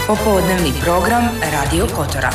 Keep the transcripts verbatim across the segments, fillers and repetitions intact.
Popodnevni program Radio Kotora.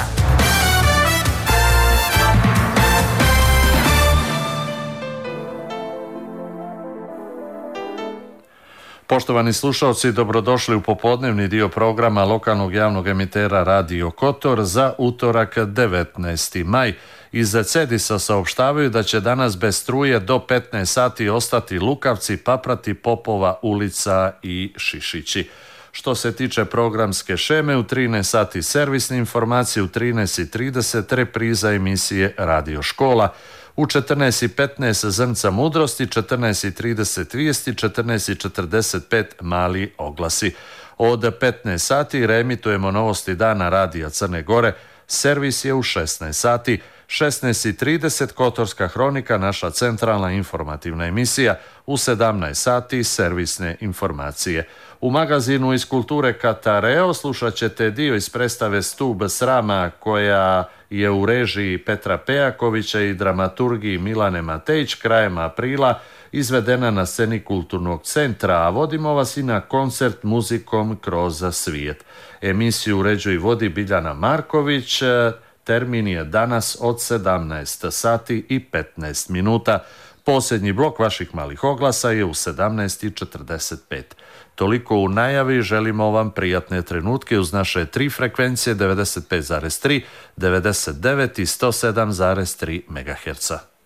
Poštovani slušalci, dobrodošli u popodnevni dio programa lokalnog javnog emitera Radio Kotor za utorak devetnaesti maj. Iz Cedisa saopštavaju da će danas bez struje do petnaest sati ostati Lukavci, Paprati, Popova ulica i Šišići. Što se tiče programske šeme, u trinaest sati servisne informacije, u trinaest i trideset repriza emisije Radio Škola, u četrnaest i petnaest Zrnca mudrosti, četrnaest i trideset vijesti, četrnaest i četrdeset pet mali oglasi. Od petnaest sati reemitujemo novosti dana Radija Crne Gore, servis je u šesnaest sati, šesnaest i trideset Kotorska hronika, naša centralna informativna emisija, u sedamnaest sati servisne informacije. U magazinu iz kulture Katareo slušat ćete dio iz predstave Stub srama koja je u režiji Petra Pejakovića i dramaturgiji Milane Matejić krajem aprila izvedena na sceni Kulturnog centra, a vodimo vas i na koncert muzikom kroz svijet. Emisiju uređuje i vodi Biljana Marković. Termin je danas od sedamnaest sati i petnaest minuta. Posljednji blok vaših malih oglasa je u sedamnaest i četrdeset pet. Toliko u najavi, želimo vam prijatne trenutke uz naše tri frekvencije devedeset pet zarez tri, devedeset devet i sto sedam zarez tri megaherca.